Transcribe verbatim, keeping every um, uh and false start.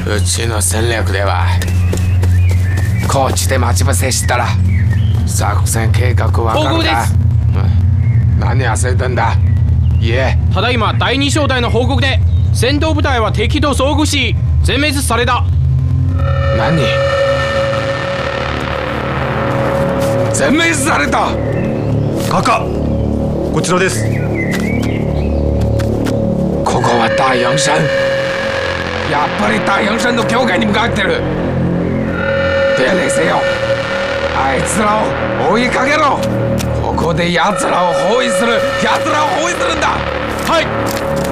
うちの戦略では高知で待ち伏せしたら作戦計画わかるか？ 報告です。 うん、何焦ってんだ。言え。 ただいまだいに小隊の報告で戦闘部隊は敵と遭遇し全滅された。 何？全滅された。 カカ、こちらです。 ここは大陽山。やっぱり大陽山の境界に向かってる。手礼せよ。あいつらを追いかけろ。ここで奴らを包囲する。奴らを包囲するんだ。 はい。